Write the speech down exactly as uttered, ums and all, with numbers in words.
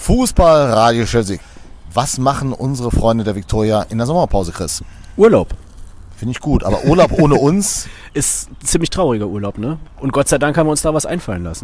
Fußball Radio Chelsea. Was machen unsere Freunde der Viktoria in der Sommerpause, Chris? Urlaub. Finde ich gut, aber Urlaub ohne uns ist ein ziemlich trauriger Urlaub, ne? Und Gott sei Dank haben wir uns da was einfallen lassen.